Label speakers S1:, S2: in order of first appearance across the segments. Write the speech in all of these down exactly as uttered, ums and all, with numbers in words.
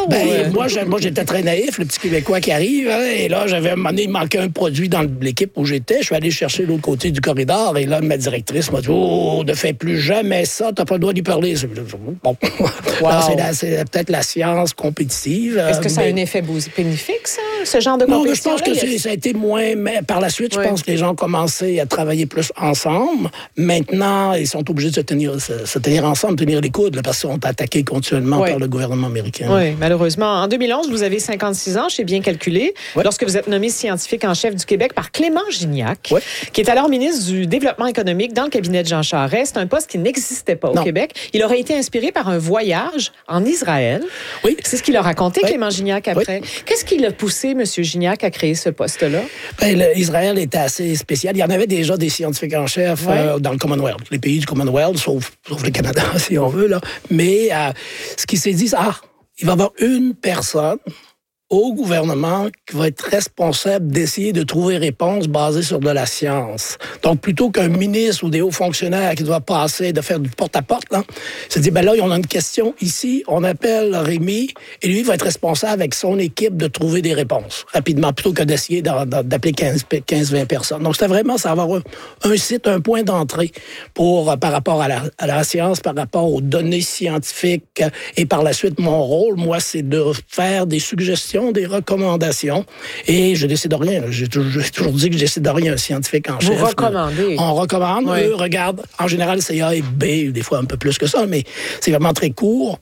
S1: Ben,
S2: ou...
S1: moi, moi, j'étais très naïf, le petit Québécois qui arrive. Hein, et là, j'avais un moment donné, il manquait un produit dans l'équipe où j'étais. Je suis allé chercher l'autre côté du corridor. Et là, ma directrice m'a dit, oh, ne fais plus jamais ça. T'as pas le droit d'y parler. Bon. Wow. c'est, la, c'est peut-être la science compétitive.
S2: Est-ce que ça
S1: mais...
S2: a un effet bénéfique, ça, ce genre de compétition?
S1: Non, je pense que c'est, ça a été moins... Mais par la suite, je oui. pense que les gens ont commencé à travailler plus ensemble. Maintenant, ils sont obligés de se tenir, se, se tenir ensemble, tenir les coudes, là, parce qu'ils sont attaqués continuellement oui. par le gouvernement américain.
S2: Oui, malheureusement. En deux mille onze, vous avez cinquante-six ans, j'ai bien calculé, oui. lorsque vous êtes nommé scientifique en chef du Québec par Clément Gignac, oui. qui est alors ministre du Développement économique dans le cabinet de Jean Charest. C'est un poste qui n'existait pas au non. Québec. Il aurait été inspiré par un voyage en Israël.
S1: Oui.
S2: C'est ce qu'il a raconté, oui. Clément Gignac, après.
S1: Oui.
S2: Qu'est-ce qui l'a poussé, M. Gignac, à créer ce poste-là?
S1: Ben, le, Israël était assez spécial. Il y en avait déjà des scientifiques en chef oui. euh, dans le Commonwealth, les pays du Commonwealth, sauf, sauf le Canada, si on veut. Là. Mais euh, ce qui s'est dit, c'est, ah, il va y avoir une personne au gouvernement qui va être responsable d'essayer de trouver réponse basée sur de la science. Donc, plutôt qu'un ministre ou des hauts fonctionnaires qui doivent passer, de faire du porte-à-porte, là, se dit, ben là, on a une question ici, on appelle Rémi, et lui, il va être responsable avec son équipe de trouver des réponses rapidement, plutôt que d'essayer d'appeler quinze vingt personnes. Donc, c'était vraiment, ça va avoir un, un site, un point d'entrée pour, par rapport à la, à la science, par rapport aux données scientifiques, et par la suite, mon rôle, moi, c'est de faire des suggestions, des recommandations. Et je décide de rien. J'ai toujours, j'ai toujours dit que je décide de rien, un scientifique en chef.
S2: Vous recommandez.
S1: On recommande. Oui. Eux regardent. En général, c'est A et B, des fois un peu plus que ça, mais c'est vraiment très court.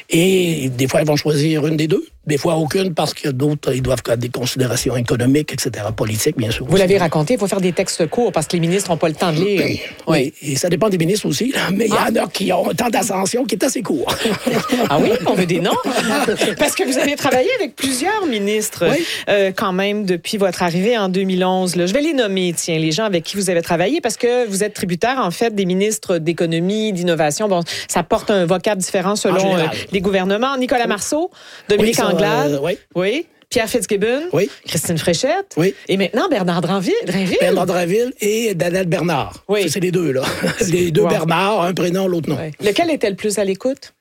S1: Et des fois, ils vont choisir une des deux. Des fois, aucune, parce que d'autres, ils doivent faire des considérations économiques, et cetera, politiques, bien sûr.
S2: Vous l'avez raconté, il faut faire des textes courts, parce que les ministres n'ont pas le temps de lire.
S1: Oui, oui. Et ça dépend des ministres aussi, là, mais il ah. y en a qui ont un temps d'ascension qui est assez court.
S2: Ah oui? On veut des noms? Parce que vous avez travaillé avec plusieurs ministres, oui. euh, quand même, depuis votre arrivée en deux mille onze. Là. Je vais les nommer, tiens, les gens avec qui vous avez travaillé, parce que vous êtes tributaire, en fait, des ministres d'économie, d'innovation. Bon, ça porte un vocable différent selon euh, les gouvernements. Nicolas Marceau, Dominique oui, ça, Anglade. Euh, oui. oui. Pierre Fitzgibbon,
S1: oui.
S2: Christine Fréchette,
S1: oui.
S2: et maintenant Bernard Drinville.
S1: Bernard Drinville et Daniel Bernard.
S2: Oui.
S1: Ça, c'est les deux, là. Les deux wow. Bernard, un prénom, l'autre non.
S2: Oui. Lequel était le plus à l'écoute?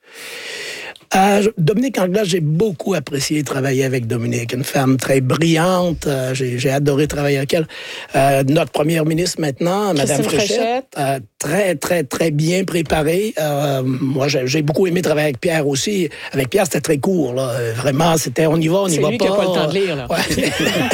S1: Euh, Dominique Anglade, j'ai beaucoup apprécié travailler avec Dominique. Une femme très brillante. Euh, j'ai, j'ai adoré travailler avec elle. Euh, notre première ministre maintenant, Mme Fréchette, euh, très, très, très bien préparée. Euh, moi, j'ai, j'ai beaucoup aimé travailler avec Pierre aussi. Avec Pierre, c'était très court. Là. Vraiment, c'était on y va, on y
S2: C'est
S1: va
S2: lui
S1: pas.
S2: qui n'a pas le temps de lire. Là.
S1: Ouais.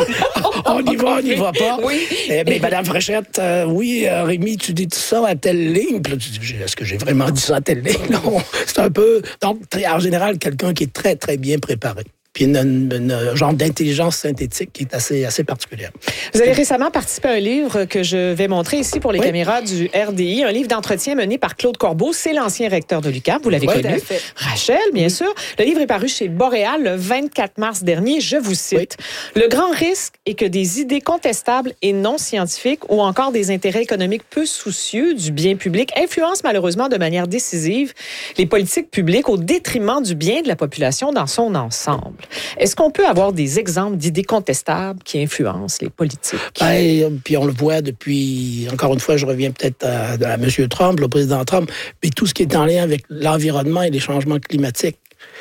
S1: On y va, on n'y va pas.
S2: Oui.
S1: Eh, mais Mme Fréchette, euh, oui, euh, Rémi, tu dis tout ça à telle ligne. Puis là, tu dis, est-ce que j'ai vraiment dit ça à telle ligne? Non, c'est un peu... Donc, en général, quelqu'un qui est très, très bien préparé. Puis une, une, une genre d'intelligence synthétique qui est assez, assez particulière.
S2: Vous avez récemment participé à un livre que je vais montrer ici pour les oui. caméras du R D I, un livre d'entretien mené par Claude Corbeau. C'est l'ancien recteur de l'U Q A M, vous l'avez oui, connu. Rachel, bien oui. sûr. Le livre est paru chez Boréal le vingt-quatre mars dernier. Je vous cite. Oui. Le grand risque est que des idées contestables et non scientifiques ou encore des intérêts économiques peu soucieux du bien public influencent malheureusement de manière décisive les politiques publiques au détriment du bien de la population dans son ensemble. Est-ce qu'on peut avoir des exemples d'idées contestables qui influencent les politiques?
S1: Ben, puis on le voit depuis, encore une fois, je reviens peut-être à, à M. Trump, le président Trump, mais tout ce qui est en lien avec l'environnement et les changements climatiques.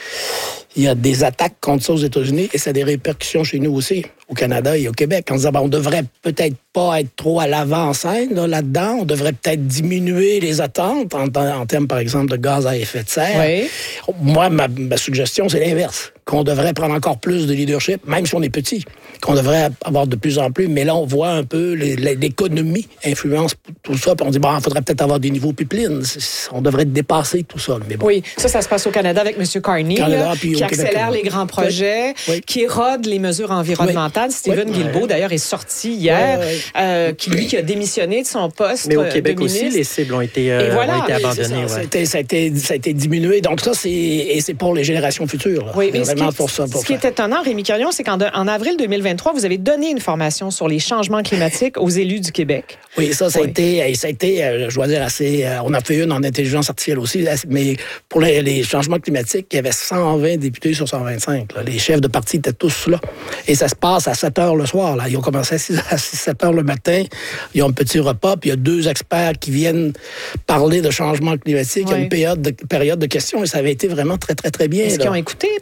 S1: Il y a des attaques contre ça aux États-Unis et ça a des répercussions chez nous aussi, au Canada et au Québec. En disant, ben, on devrait peut-être pas être trop à l'avant-scène là, là-dedans. On devrait peut-être diminuer les attentes en, en termes, par exemple, de gaz à effet de serre. Oui. Moi, ma, ma suggestion, c'est l'inverse. Qu'on devrait prendre encore plus de leadership, même si on est petit. Qu'on devrait avoir de plus en plus. Mais là, on voit un peu les, les, l'économie influence tout ça. Puis on dit, bon, il faudrait peut-être avoir des niveaux pipelines. On devrait dépasser tout ça. Mais bon.
S2: Oui, ça, ça se passe au Canada avec M. Carney, Canada, là, qui accélère Québec, les grands projets, oui. Oui. qui érode les mesures environnementales. Oui. Stephen oui. Guilbeault, d'ailleurs, est sorti hier, oui. Oui. Euh, qui, lui, qui a démissionné de son poste.
S3: Mais au Québec
S2: de
S3: aussi, les cibles ont été, euh,
S2: voilà.
S3: ont été abandonnées.
S1: Oui, ça, ouais. ça, a été, ça, a été, ça a été diminué. Donc ça, c'est, et c'est pour les générations futures. Là.
S2: Oui, mais
S1: vraiment
S2: ce qui,
S1: pour ça, pour
S2: ce qui est étonnant, Rémi Quirion, c'est qu'en de, en avril deux mille vingt-trois, vous avez donné une formation sur les changements climatiques aux élus du Québec.
S1: Oui, ça, ça,
S2: oui.
S1: a, été, ça a été, je dois dire, assez... On a fait une en intelligence artificielle aussi, mais pour les, les changements climatiques, il y avait cent vingt députés sur cent vingt-cinq. Là. Les chefs de parti étaient tous là. Et ça se passe à sept heures le soir. Là. Ils ont commencé à six, sept heures le matin. Ils ont un petit repas, puis il y a deux experts qui viennent parler de changement climatique. Oui. Il y a une période de, période de questions et ça avait été vraiment très, très, très bien.
S2: Est-ce là. qu'ils ont écouté? Parce que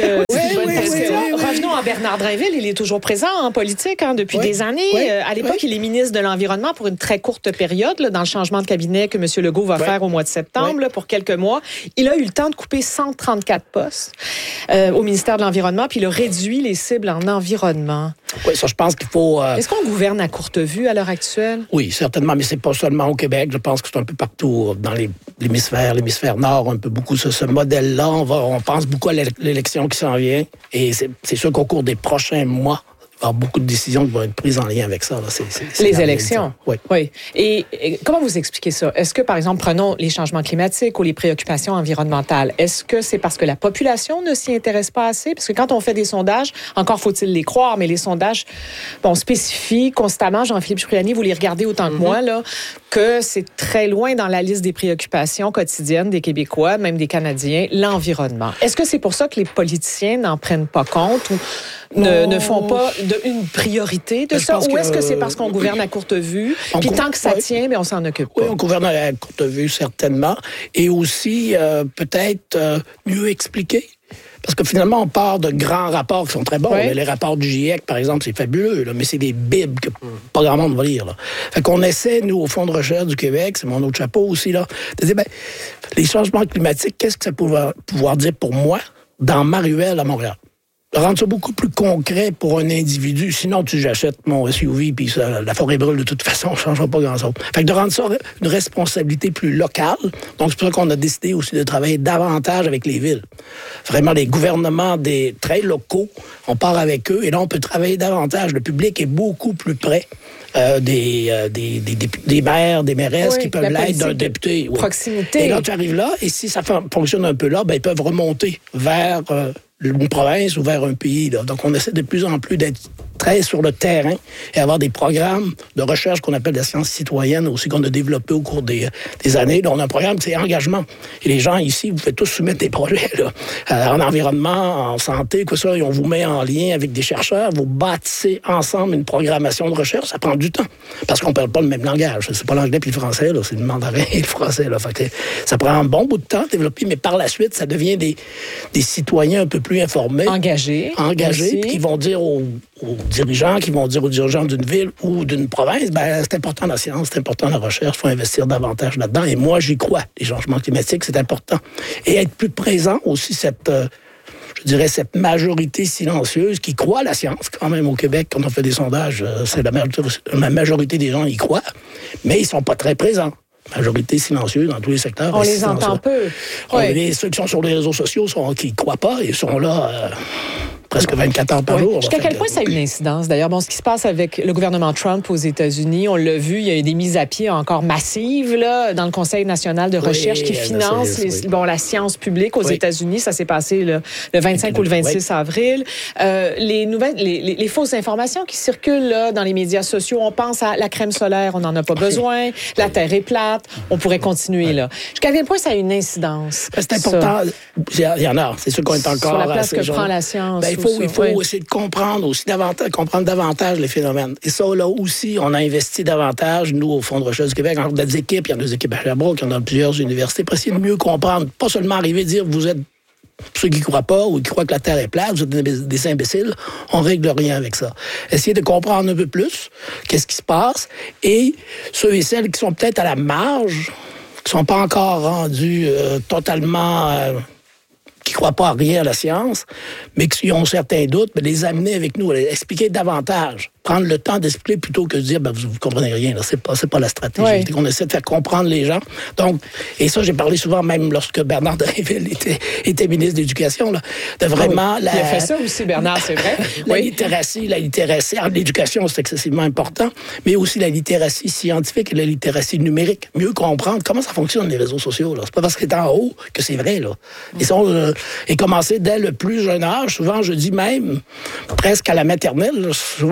S2: que...
S1: Oui,
S2: c'est
S1: oui,
S2: parce
S1: oui,
S2: que
S1: oui, oui.
S2: revenons à Bernard Drinville. Il est toujours présent en politique hein, depuis
S1: oui,
S2: des années.
S1: oui,
S2: Euh, à l'époque,
S1: oui.
S2: il est ministre de l'Environnement pour une très courte période, là, dans le changement de cabinet que M. Legault va
S1: oui.
S2: faire au mois de septembre,
S1: oui.
S2: là, pour quelques mois. Il a eu le temps de couper cent trente-quatre postes euh, au ministère de l'Environnement, puis il a réduit les cibles en environnement.
S1: Oui, ça, je pense qu'il faut... Euh...
S2: Est-ce qu'on gouverne à courte vue à l'heure actuelle?
S1: Oui, certainement, mais c'est pas seulement au Québec. Je pense que c'est un peu partout dans les, l'hémisphère, l'hémisphère nord, un peu beaucoup ce, ce modèle-là. On, va, on pense beaucoup à l'élection qui s'en vient. Et c'est, c'est sûr qu'au cours des prochains mois, il va y avoir beaucoup de décisions qui vont être prises en lien avec ça. Là. C'est, c'est, c'est
S2: les élections.
S1: Oui.
S2: oui. Et, et comment vous expliquez ça? Est-ce que, par exemple, prenons les changements climatiques ou les préoccupations environnementales, est-ce que c'est parce que la population ne s'y intéresse pas assez? Parce que quand on fait des sondages, encore faut-il les croire, mais les sondages bon, spécifient constamment, Jean-Philippe Cipriani, vous les regardez autant que mm-hmm. moi, là, que c'est très loin dans la liste des préoccupations quotidiennes des Québécois, même des Canadiens, l'environnement. Est-ce que c'est pour ça que les politiciens n'en prennent pas compte ou ne, ne font pas de, une priorité de ça? Ou est-ce que, que c'est parce qu'on gouverne à courte vue? Puis tant que ça oui. tient, mais on s'en occupe pas.
S1: Oui, on gouverne à courte vue, certainement. Et aussi, euh, peut-être euh, mieux expliquer. Parce que finalement, on part de grands rapports qui sont très bons. Oui. Les rapports du GIEC, par exemple, c'est fabuleux, là, mais c'est des bibles que pas grand monde va lire. Là. Fait qu'on essaie, nous, au Fonds de recherche du Québec, c'est mon autre chapeau aussi, là, de dire, ben, les changements climatiques, qu'est-ce que ça peut pouvoir dire pour moi dans ma ruelle à Montréal? Rendre ça beaucoup plus concret pour un individu. Sinon, tu j'achète mon S U V puis ça, la forêt brûle de toute façon, on ne changera pas grand-chose. Fait que de rendre ça une responsabilité plus locale. Donc, c'est pour ça qu'on a décidé aussi de travailler davantage avec les villes. Vraiment, les gouvernements des très locaux, on part avec eux et là, on peut travailler davantage. Le public est beaucoup plus près. Euh, des, euh, des, des, des, des maires, des mairesses oui, qui peuvent l'être d'un député. Oui.
S2: Proximité.
S1: Et là, tu arrives là, et si ça fonctionne un peu là, ben, ils peuvent remonter vers euh, une province ou vers un pays. Là. Donc, on essaie de plus en plus d'être très sur le terrain et avoir des programmes de recherche qu'on appelle la science citoyenne aussi, qu'on a développé au cours des, des années. Là, on a un programme, c'est engagement. Et les gens ici, vous faites tous soumettre des projets là, euh, en environnement, en santé, quoi ça, et on vous met en lien avec des chercheurs, vous bâtissez ensemble une programmation de recherche, ça prend du temps. Parce qu'on ne parle pas le même langage. C'est pas l'anglais puis le français, là, c'est le mandarin et le français. Là. Fait que ça prend un bon bout de temps à développer, mais par la suite, ça devient des, des citoyens un peu plus informés.
S2: Engagés.
S1: Engagés, puis qui vont dire aux, aux dirigeants, qui vont dire aux dirigeants d'une ville ou d'une province, ben c'est important la science, c'est important la recherche, il faut investir davantage là-dedans. Et moi, j'y crois. Les changements climatiques, c'est important. Et être plus présent aussi, cette... Euh, je dirais, cette majorité silencieuse qui croit à la science, quand même, au Québec, quand on fait des sondages, c'est la majorité, la majorité des gens y croient, mais ils ne sont pas très présents. Majorité silencieuse dans tous les secteurs.
S2: On les entend peu.
S1: Oui. Les, ceux qui sont sur les réseaux sociaux, sont, qui ne croient pas, ils sont là... Euh, presque vingt-quatre heures par
S2: oui.
S1: jour.
S2: Jusqu'à quel point ça a eu une incidence? D'ailleurs, bon, ce qui se passe avec le gouvernement Trump aux États-Unis, on l'a vu, il y a eu des mises à pied encore massives là, dans le Conseil national de recherche oui, qui finance les, oui. bon, la science publique aux oui. États-Unis. Ça s'est passé le, le vingt-cinq ou le vingt-six oui. avril. Euh, les, nouvelles, les, les, les fausses informations qui circulent là, dans les médias sociaux, on pense à la crème solaire, on n'en a pas besoin, la Terre est plate, on pourrait continuer. Là. Jusqu'à quel point ça a une incidence?
S1: C'est important. Ça. Il y en a. C'est sûr qu'on est encore...
S2: Sur la place que prend la science.
S1: Ben, il faut, il faut oui. essayer de comprendre aussi davantage, comprendre davantage les phénomènes. Et ça, là aussi, on a investi davantage, nous, au Fonds de recherche du Québec, en des équipes, il y en a des équipes à Sherbrooke, il y en a plusieurs universités, pour essayer de mieux comprendre, pas seulement arriver à dire, vous êtes ceux qui ne croient pas ou qui croient que la Terre est plate, vous êtes des imbéciles, on ne règle rien avec ça. Essayer de comprendre un peu plus qu'est-ce qui se passe et ceux et celles qui sont peut-être à la marge, qui ne sont pas encore rendus euh, totalement... Euh, qui ne croient pas à rien à la science, mais qui ont certains doutes, mais les amener avec nous, les expliquer davantage. Prendre le temps d'expliquer plutôt que de dire ben, vous ne comprenez rien. Ce n'est pas, c'est pas la stratégie. Oui. On essaie de faire comprendre les gens. Donc, et ça, j'ai parlé souvent, même lorsque Bernard Drinville était, était ministre de l'Éducation, là, de vraiment...
S2: Oui.
S1: La,
S2: il a fait ça aussi, Bernard, c'est vrai.
S1: la
S2: oui.
S1: littératie, la littératie. Alors, l'éducation, c'est excessivement important, mais aussi la littératie scientifique et la littératie numérique. Mieux comprendre comment ça fonctionne, les réseaux sociaux. Là. C'est pas parce que c'est en haut que c'est vrai. Là. Mm. Ils sont, euh, et commencer dès le plus jeune âge. Souvent, je dis même, presque à la maternelle, là, souvent quand je vois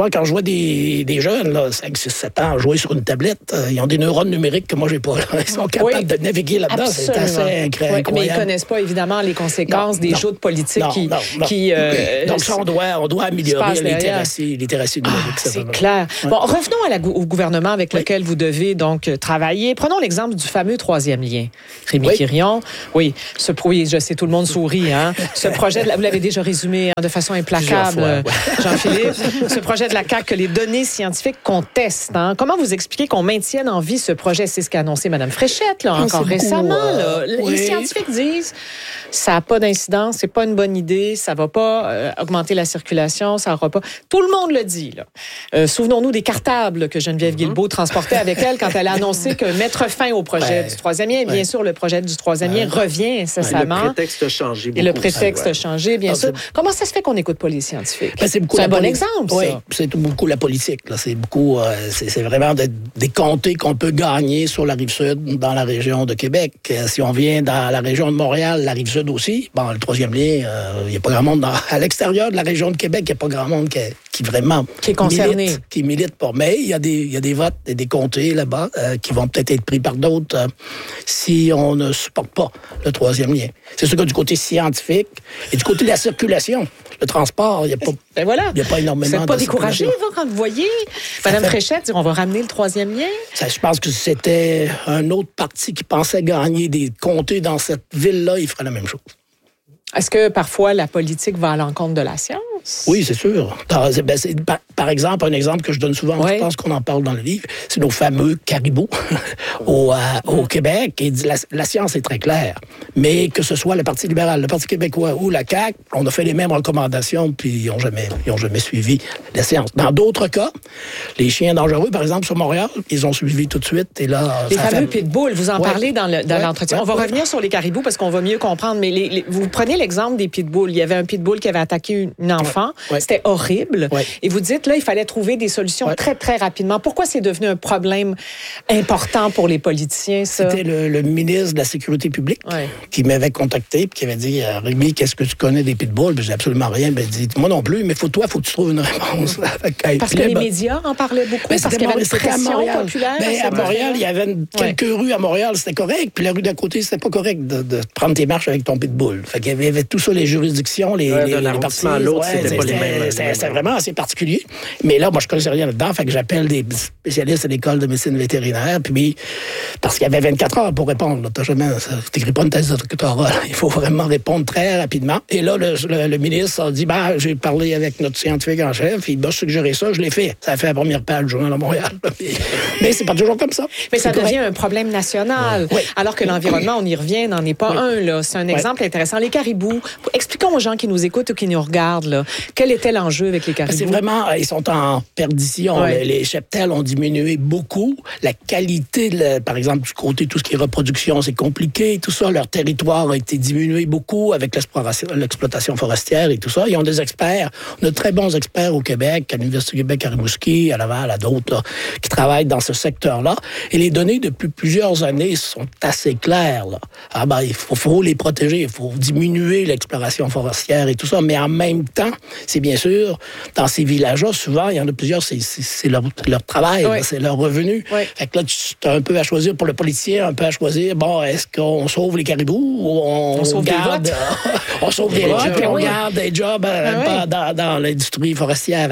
S1: des, des jeunes, là, cinq, six, sept ans, jouer sur une tablette. Ils ont des neurones numériques que moi, j'ai pas. Ils sont capables oui, de naviguer là-dedans.
S2: Absolument.
S1: C'est assez incroyable.
S2: Oui, mais ils connaissent pas, évidemment, les conséquences non, des non, joutes politiques non, qui...
S1: Non, non.
S2: qui euh,
S1: Donc, ça, on doit, on doit améliorer les littératie, littératie numérique.
S2: Ah, c'est clair. Ouais. Bon, revenons à la, au gouvernement avec oui. lequel vous devez donc travailler. Prenons l'exemple du fameux troisième lien. Rémi oui. Quirion, oui, ce, oui, je sais, tout le monde sourit. Hein. Ce projet, de la, vous l'avez déjà résumé hein, de façon implacable, fois, ouais. Jean-Philippe. Ce projet de la C A Q que les données scientifiques contestent. Hein. Comment vous expliquez qu'on maintienne en vie ce projet? C'est ce qu'a annoncé Mme Fréchette, là, encore oh, récemment. Euh, là. Oui. Les scientifiques disent ça n'a pas d'incidence, c'est pas une bonne idée, ça va pas euh, augmenter la circulation, ça n'aura pas... Tout le monde le dit. Là. Euh, souvenons-nous des cartables que Geneviève mm-hmm. Guilbeault transportait avec elle quand elle a annoncé que mettre fin au projet ouais. du troisième lien. Bien ouais. sûr, le projet du troisième lien ouais. revient incessamment.
S3: Ouais, le prétexte a changé beaucoup.
S2: Et le prétexte
S3: ouais.
S2: a changé, bien non, sûr. C'est... Comment ça se fait qu'on n'écoute pas les scientifiques?
S1: Ben, c'est
S2: c'est un bon
S1: poli...
S2: exemple,
S1: oui,
S2: ça.
S1: C'est beaucoup la politique. Là. C'est beaucoup... Euh, c'est, c'est vraiment de, des comtés qu'on peut gagner sur la Rive-Sud, dans la région de Québec. Euh, si on vient dans la région de Montréal, la Rive-Sud aussi, bon, le troisième lien, il euh, n'y a pas grand monde dans, à l'extérieur de la région de Québec, il n'y a pas grand monde qui, qui vraiment
S2: qui est concerné,
S1: milite, qui milite pour. Mais il y a des, il y a des votes et des comtés là-bas euh, qui vont peut-être être pris par d'autres euh, si on ne supporte pas le troisième lien. C'est sûr que du côté scientifique et du côté de la circulation, le transport, il n'y a pas,
S2: ben voilà.
S1: il y a pas énormément.
S2: Vous n'êtes pas découragé, vous, quand vous voyez Mme fait... Fréchette dire on va ramener le troisième lien?
S1: Ça, je pense que si c'était un autre parti qui pensait gagner des comtés dans cette ville-là, il ferait la même chose.
S2: Est-ce que parfois la politique va à l'encontre de la science?
S1: Oui, c'est sûr. Ben, c'est, par, par exemple, un exemple que je donne souvent, oui. je pense qu'on en parle dans le livre, c'est nos fameux caribous au, euh, au Québec. Et la, la science est très claire. Mais que ce soit le Parti libéral, le Parti québécois ou la C A Q, on a fait les mêmes recommandations, puis ils n'ont jamais, ils ont jamais suivi la science. Dans d'autres cas, les chiens dangereux, par exemple, sur Montréal, ils ont suivi tout de suite. Et là,
S2: les fameux
S1: fait...
S2: pitbulls, vous en ouais. parlez dans, le, dans ouais. l'entretien.
S1: Ouais.
S2: On va
S1: ouais.
S2: revenir sur les caribous parce qu'on va mieux comprendre. Mais les, les, vous prenez l'exemple des pitbulls. Il y avait un pitbull qui avait attaqué une enfant. Ouais. C'était horrible. Ouais. Et vous dites, là, il fallait trouver des solutions ouais. très, très rapidement. Pourquoi c'est devenu un problème important pour les politiciens, ça?
S1: C'était le, le ministre de la Sécurité publique ouais. qui m'avait contacté et qui avait dit, Rémi, qu'est-ce que tu connais des pitbulls? J'ai absolument rien. Ben, il dit, moi non plus, mais faut toi, faut que tu trouves une réponse.
S2: Parce que les ben, médias en parlaient beaucoup, ben, parce qu'il y avait une pression populaire.
S1: Ben, à Montréal, il y avait une, quelques ouais. rues à Montréal, c'était correct, puis la rue d'à côté, c'était pas correct de, de prendre tes marches avec ton pitbull. Fait qu'il y avait tout ça, les juridictions, les,
S3: ouais,
S1: les,
S3: les parties. À l'autre, ouais, c'était pas les mêmes.
S1: C'est vraiment assez particulier. Mais là, moi, je connaissais rien là-dedans. Fait que j'appelle des spécialistes à l'école de médecine vétérinaire. Puis, parce qu'il y avait vingt-quatre heures pour répondre. Tu n'écris pas une thèse de doctorat. Il faut vraiment répondre très rapidement. Et là, le, le, le ministre a dit, ben, j'ai parlé avec notre scientifique en chef. Il m'a suggéré ça. Je l'ai fait. Ça a fait la première page du Journal de Montréal. Mais c'est pas toujours comme ça.
S2: Mais ça devient un problème national. Oui. Alors que l'environnement, on y revient, n'en est pas oui. un. Là. C'est un exemple oui. intéressant. Les caribous. Expliquons aux gens qui nous écoutent ou qui nous regardent, là, quel était l'enjeu avec les caribous?
S1: C'est vraiment, ils sont en perdition. Ouais. Les, les cheptels ont diminué beaucoup. La qualité, de, par exemple, du côté tout ce qui est reproduction, c'est compliqué. Tout ça, leur territoire a été diminué beaucoup avec l'exploitation forestière et tout ça. Ils ont des experts. On a de très bons experts au Québec, à l'Université du Québec à Rimouski, à Laval, à d'autres, là, qui travaillent dans ce secteur-là. Et les données, depuis plusieurs années, sont assez claires. Là. Ah ben, il faut, faut les protéger, il faut diminuer l'exploration forestière et tout ça. Mais en même temps, c'est bien sûr, dans ces villages-là, souvent, il y en a plusieurs, c'est, c'est, c'est leur, leur travail, oui. là, c'est leur revenu. Oui. Fait que là, tu as un peu à choisir pour le politicien, un peu à choisir, bon, est-ce qu'on sauve les caribous ou on,
S2: on sauve
S1: garde,
S2: des votes?
S1: on sauve des votes et on garde des jobs ah, oui. dans, dans l'industrie forestière.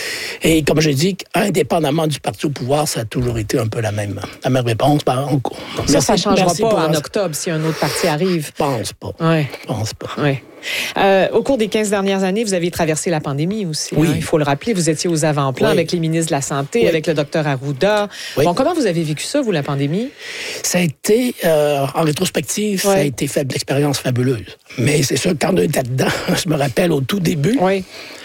S1: Et comme je dis, indépendamment du parti au pouvoir, ça a toujours été un peu la même, la même réponse. On,
S2: ça, ça ne changera pas en octobre si un autre parti arrive.
S1: Je pense pas.
S2: Oui.
S1: Je pense pas.
S2: Oui. Euh, au cours des quinze dernières années, vous avez traversé la pandémie aussi. Oui. Hein, il faut le rappeler, vous étiez aux avant-plans oui. avec les ministres de la Santé, oui. avec le docteur Arruda. Oui. Bon, comment vous avez vécu ça, vous, la pandémie? Ça
S1: a été, euh, en rétrospective, oui. ça a été fait de l'expérience fabuleuse. Mais c'est sûr, quand on était dedans, je me rappelle au tout début,
S2: oui.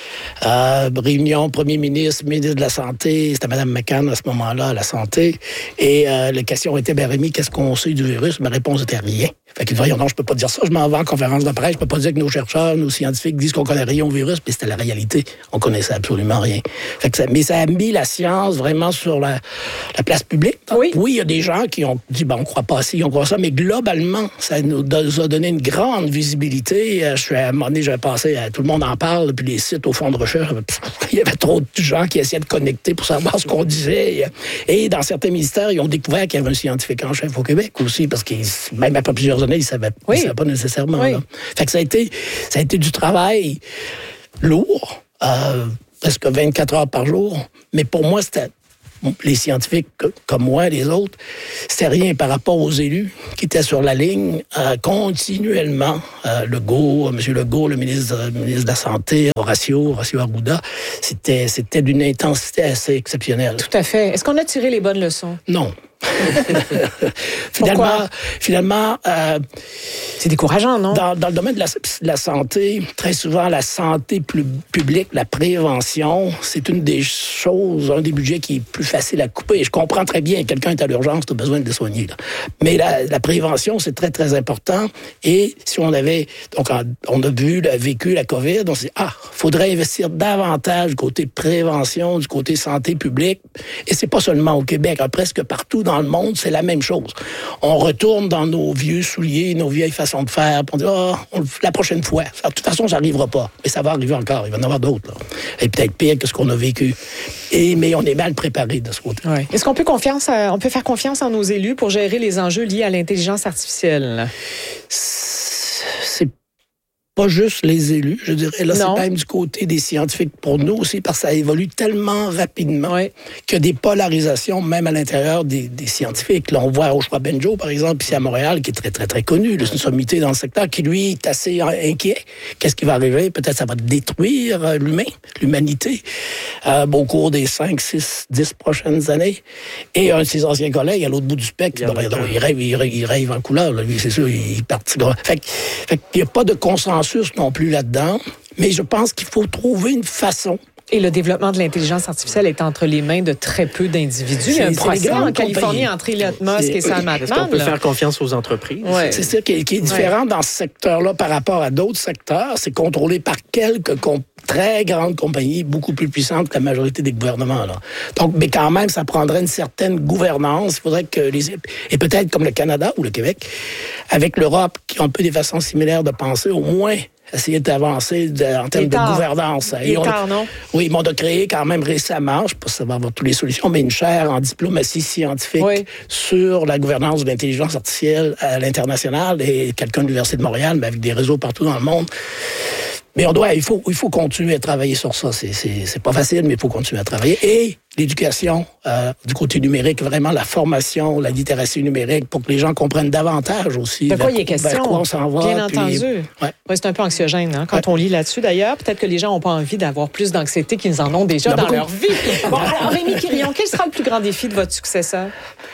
S1: Euh, réunion, premier ministre, ministre de la Santé, c'était Mme McCann à ce moment-là, à la Santé, et euh, la question était, ben Rémi, qu'est-ce qu'on sait du virus? Ma réponse était rien. Fait qu'ils disaient, non, je peux pas dire ça, je m'en vais en conférence de presse, je peux pas dire que nos chercheurs, nos scientifiques disent qu'on connaît rien au virus, puis c'était la réalité. On connaissait absolument rien. Fait que ça, mais ça a mis la science vraiment sur la, la place publique.
S2: Oui.
S1: Oui, il y a des gens qui ont dit, ben, on croit pas ci, on croit ça, mais globalement, ça nous a donné une grande visibilité. Je suis à un moment donné, j'avais passé, tout le monde en parle, puis les sites au fond de recherche, il y avait trop de gens qui essayaient de connecter pour savoir ce qu'on disait. Et dans certains ministères, ils ont découvert qu'il y avait un scientifique en chef au Québec aussi, parce que même après plusieurs années, ils ne savaient, oui. savaient pas nécessairement. Oui. Là. Fait que ça a été, ça a été du travail lourd, euh, presque vingt-quatre heures par jour. Mais pour moi, c'était les scientifiques comme moi, les autres, c'était rien par rapport aux élus qui étaient sur la ligne euh, continuellement. Euh, Legault, M. Legault, le ministre, le ministre de la Santé, Horacio, Horacio Arruda, c'était, c'était d'une intensité assez exceptionnelle.
S2: Tout à fait. Est-ce qu'on a tiré les bonnes leçons?
S1: Non. finalement, finalement euh,
S2: c'est décourageant, non?
S1: Dans, dans le domaine de la, de la santé, très souvent, la santé plus publique, la prévention, c'est une des choses, un des budgets qui est plus facile à couper. Et je comprends très bien, quelqu'un est à l'urgence, tu as besoin de le soigner. Là. Mais la, la prévention, c'est très, très important. Et si on avait, donc on a vu, vécu la COVID, on s'est dit, ah, faudrait investir davantage du côté prévention, du côté santé publique. Et c'est pas seulement au Québec, hein, presque partout dans le monde, c'est la même chose. On retourne dans nos vieux souliers, nos vieilles façons de faire, puis on dit, oh, on, la prochaine fois. De toute façon, ça n'arrivera pas. Mais ça va arriver encore. Il va y en avoir d'autres. Là. Et peut-être pire que ce qu'on a vécu. Et, mais on est mal préparé de ce côté.
S2: Ouais. Est-ce qu'on peut, confiance à, on peut faire confiance en nos élus pour gérer les enjeux liés à l'intelligence artificielle?
S1: C'est pas juste les élus, je dirais. Là, non. C'est même du côté des scientifiques pour nous aussi, parce que ça évolue tellement rapidement oui. qu'il y a des polarisations, même à l'intérieur des, des scientifiques. Là, on voit Oshwa Benjo, par exemple, ici à Montréal, qui est très, très, très connu, là, c'est une sommité dans le secteur, qui, lui, est assez inquiet. Qu'est-ce qui va arriver? Peut-être ça va détruire l'humain, l'humanité, euh, au cours des cinq, six, dix prochaines années. Et un de ses anciens collègues, à l'autre bout du spectre, il, donc, il, rêve, il, rêve, il rêve en couleur, là, lui, c'est sûr, il est parti. Fait, fait qu'il n'y a pas de consensus non plus là-dedans, mais je pense qu'il faut trouver une façon.
S2: Et le développement de l'intelligence artificielle est entre les mains de très peu d'individus. C'est, il y a un procès en Californie entre Elon Musk et Sam Altman.
S3: Est-ce qu'on peut là? faire confiance aux entreprises?
S1: Ouais. C'est ça qui est, qui est différent ouais. dans ce secteur-là par rapport à d'autres secteurs. C'est contrôlé par quelques comp- très grandes compagnies, beaucoup plus puissantes que la majorité des gouvernements. Là. Donc, mais quand même, ça prendrait une certaine gouvernance. Il faudrait que les... Et peut-être comme le Canada ou le Québec, avec l'Europe, qui ont un peu des façons similaires de penser, au moins essayer d'avancer de, en termes de gouvernance.
S2: Et on, tard, non?
S1: Oui, mais on a créé quand même récemment, je ne sais pas si ça va avoir toutes les solutions, mais une chaire en diplomatie scientifique oui. sur la gouvernance de l'intelligence artificielle à l'international, et quelqu'un de l'Université de Montréal, mais avec des réseaux partout dans le monde. Mais on doit, il faut, il faut continuer à travailler sur ça. C'est, c'est, c'est pas facile, mais il faut continuer à travailler. Et l'éducation, euh, du côté numérique, vraiment la formation, la littératie numérique, pour que les gens comprennent davantage aussi.
S2: De quoi il est question?
S1: Vers quoi on s'en va.
S2: Bien
S1: puis,
S2: entendu.
S1: Ouais.
S2: Ouais, c'est un peu anxiogène, hein, quand ouais. on lit là-dessus. D'ailleurs, peut-être que les gens n'ont pas envie d'avoir plus d'anxiété qu'ils en ont déjà dans, dans leur vie. Bon, alors, Rémi Quirion, quel sera le plus grand défi de votre successeur?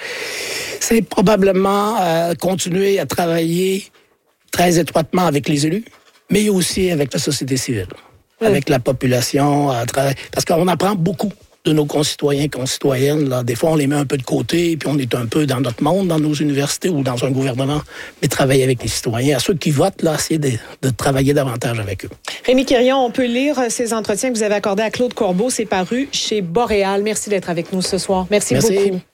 S1: C'est probablement euh, continuer à travailler très étroitement avec les élus, mais aussi avec la société civile, oui. avec la population, à travers... parce qu'on apprend beaucoup de nos concitoyens et concitoyennes. Là. Des fois, on les met un peu de côté, puis on est un peu dans notre monde, dans nos universités ou dans un gouvernement, mais travailler avec les citoyens. À ceux qui votent, là, essayer de, de travailler davantage avec eux.
S2: Rémi Quirion, on peut lire ces entretiens que vous avez accordés à Claude Corbeau. C'est paru chez Boréal. Merci d'être avec nous ce soir. Merci, Merci. beaucoup.